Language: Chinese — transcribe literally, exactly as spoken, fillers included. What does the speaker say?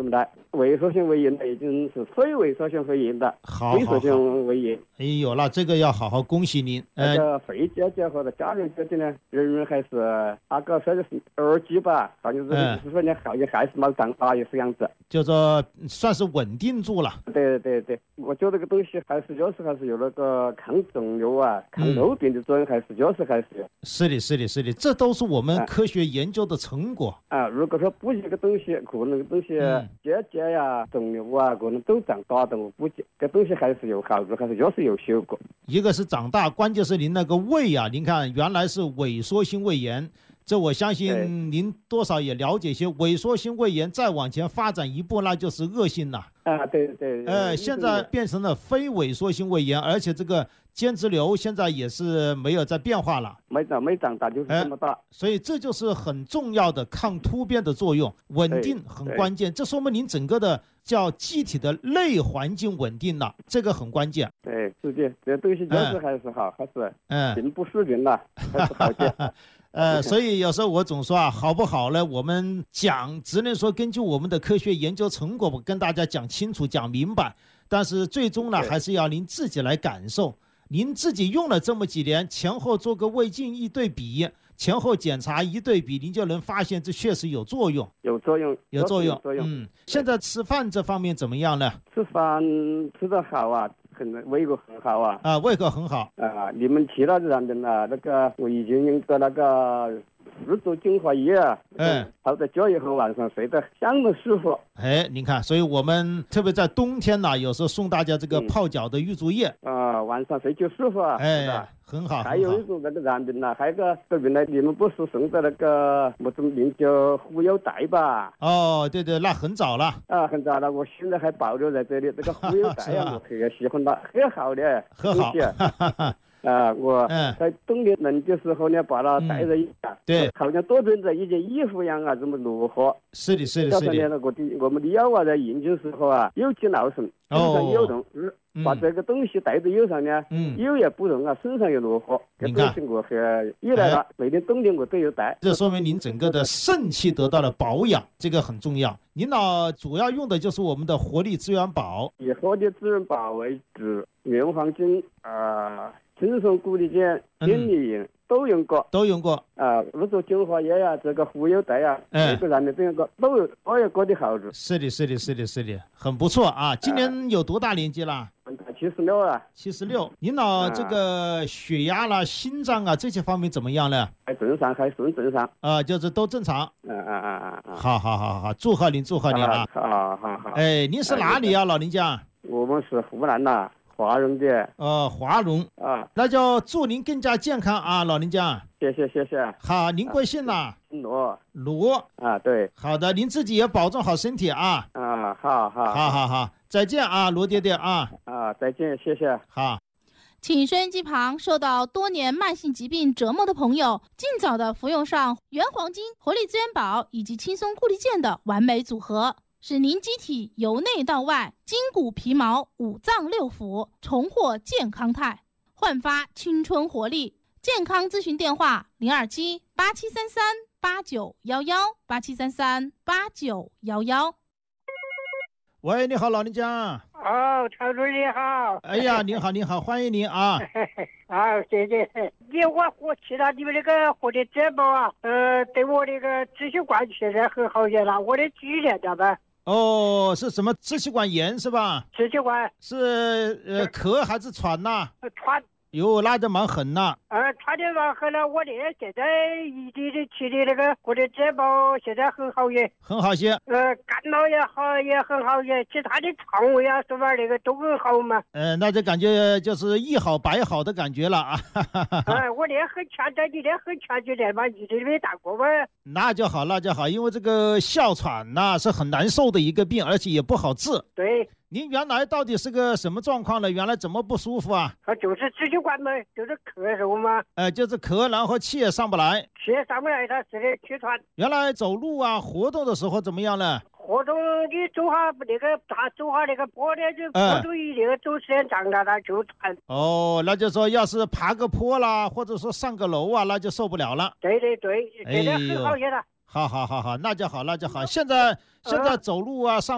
们的萎缩性胃炎的已经是非萎缩性肺炎的， 好萎缩性胃炎。 哎呦，那这个要好好恭喜您。 那个肺结节和的家人结节呢，人人还是那个说的是二级吧，好像是是说呢，好像还是没长大也是样子， 就说算是稳定住了。 对对对，我觉得这个东西还是就是还是有那个抗肿瘤啊、抗瘘病的作用，还是就是还是有。 是的，是的，是的，这都是我们科学研究的成果啊。如果说补这个东西，可能东西结节呀、肿瘤啊，可能都长大的，我估计这东西还是有好处，还是就是有效果。 一个是长大，关键是您那个胃啊，您看原来是萎缩性胃炎，这我相信您多少也了解些。萎缩性胃炎再往前发展一步，那就是恶性了。 啊，对对。 呃，现在变成了非萎缩性胃炎，而且这个间质瘤现在也是没有在变化了， 没长没长大就是这么大、呃， 所以这就是很重要的抗突变的作用，稳定很关键。这说明您整个的叫机体的内环境稳定了，这个很关键。 对，是的，这东西就是还是好，还是嗯，并不是人了，还是好些。 呃，所以有时候我总说啊，好不好呢？我们讲只能说根据我们的科学研究成果跟大家讲清楚、讲明白，但是最终呢，还是要您自己来感受。您自己用了这么几年，前后做个胃镜一对比，前后检查一对比，您就能发现这确实有作用， 有作用， 有作用， 有作用。 嗯，现在吃饭这方面怎么样呢？ 吃饭吃得好啊。很胃口很好啊！ 啊，胃口很好啊！你们其他的人的啊，那个我已经用个那个十足精华液啊，嗯，泡在脚以后晚上睡得相当舒服。 哎，您看，所以我们特别在冬天呢、啊，有时候送大家这个泡脚的玉竹液、 嗯、啊，晚上睡就舒服啊。 哎，很好。 还有一种那个燃病呢，还有个这边呢，你们不是送的那个什么名叫忽悠带吧？ 哦，对对，那很早了。 啊，很早了，我现在还保留在这里。这个忽悠带啊，我特别喜欢它，很好的很好。 啊，我在冬天冷的时候呢，把它带着一下、嗯， 对， 好像多穿着一件衣服一样啊，这么暖和。 是的，是的，是的。 那个的，我们的腰啊，在研究时候啊，有起劳损，身上有痛，嗯，把这个东西带在腰上呢，嗯，腰也不痛啊，身上也暖和。 你看， 我很依赖了，每年冬天我都有带。 这说明您整个的肾气得到了保养，这个很重要。您呢，主要用的就是我们的活力资源宝， 以活力资源宝为主，棉黄金啊。轻松固力健、健力饮、嗯、都用过， 都用过啊，如说精华液呀、啊，这个忽悠带呀、啊，每、嗯、个人的都用过，都有都有各的好处。 是的，是的，是的，是的，很不错啊！今年有多大年纪了？ 七十六啊， 七十六。您老这个血压啦、心脏啊这些方面怎么样呢？ 还正常，还算正常。 啊，就是都正常。 嗯嗯嗯嗯嗯。 好好好好，祝贺您，祝贺您啊！ 好好好。 哎，您是哪里啊，老人家？ 我们是湖南呐。华容的， 呃，华容啊， 那就祝您更加健康啊，老人家。 谢谢谢谢。 好，您贵姓呐？ 罗。 罗啊，对。 好的，您自己也保重好身体啊。 啊，好好。 好好好，再见啊，罗爹爹啊。 啊，再见，谢谢。 好， 请收音机旁受到多年慢性疾病折磨的朋友，尽早的服用上原黄金、活力资源宝以及轻松固力健的完美组合。使您机体由内到外，筋骨皮毛五脏六腑重获健康态，焕发青春活力。健康咨询电话零二七八七三三八九幺幺八七三三八九幺幺。 喂，你好，老人家。 哦，曹主任你好。 哎呀，您好，您好，欢迎您啊。 好，谢谢。你我和其他你们那个活力资源宝啊，呃，对我那个支气管现在很好些了，我的肌腱咋办？ 哦，是什么支气管炎是吧？ 支气管是呃咳还是喘呐、 啊？喘。 哟，那就蛮狠呐。 呃，喘的蛮狠了。我那现在异地的去的那个活力资源宝现在很好些， 很好些。 呃，感冒也好，也很好些，其他的肠胃啊什么那个都很好嘛。 呃，那就感觉就是一好百好的感觉了啊。 哎，我那很强的，你那很强就来嘛，你这没打过吗？ 那就好，那就好，因为这个哮喘呐、啊、是很难受的一个病，而且也不好治。 对。 您原来到底是个什么状况呢？原来怎么不舒服啊？ 啊，就是支气管嘛，就是咳嗽嘛。 呃，就是咳，然后气也上不来。 气也上不来，它是的气喘。 原来走路啊，活动的时候怎么样呢？ 活动你走下那个大走下那个坡的，就坡度一那个走时间长了，它就喘。 哦，那就说要是爬个坡啦，或者说上个楼啊，那就受不了了。 对对对，现在很好些了。 好好好好，那就好，那就好。现在现在走路啊，上